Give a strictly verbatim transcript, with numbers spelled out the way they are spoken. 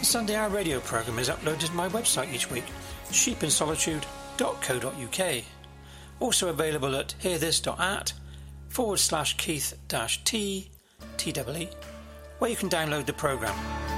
The Sunday Hour radio programme is uploaded to my website each week, sheep in solitude dot co dot uk. Also available at hearthis.at forward slash Keith dash T, T E E, where you can download the programme.